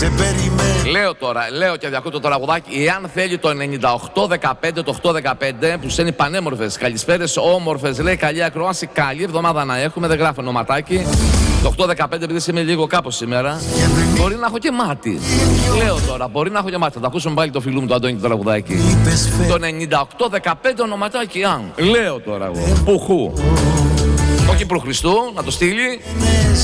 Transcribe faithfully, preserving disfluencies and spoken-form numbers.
σε περιμένω. Λέω τώρα, λέω και διακόπτω το τραγουδάκι. Εάν θέλει το ενενήντα οκτώ δεκαπέντε, το οκτώ δεκαπέντε που στέλνει πανέμορφες καλησπέρες, όμορφες, λέει καλή ακρόαση, καλή εβδομάδα να έχουμε. Δεν γράφει ονοματάκι. Το οκτώ δεκαπέντε, επειδή είμαι λίγο κάπως σήμερα, μπορεί να έχω και μάτι. Λέω τώρα, μπορεί να έχω και μάτι. Θα τα ακούσουμε πάλι το φίλου μου το Αντώνη το τραγουδάκι. Το ενενήντα οκτώ δεκαπέντε ονοματάκι, αν. Λέω τώρα εγώ. Πουχού. Όχι προ Χριστού, να το στείλει.